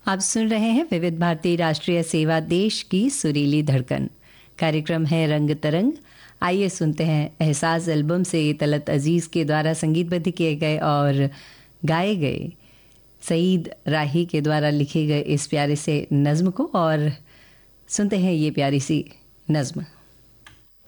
आप सुन रहे हैं विविध भारती राष्ट्रीय सेवा देश की सुरीली धड़कन। कार्यक्रम है रंग तरंग। आइए सुनते हैं एहसास एल्बम से तलत अजीज़ के द्वारा संगीतबद्ध किए गए और गाए गए सईद राही के द्वारा लिखे गए इस प्यारे से नज़्म को, और सुनते हैं ये प्यारी सी नज़्म।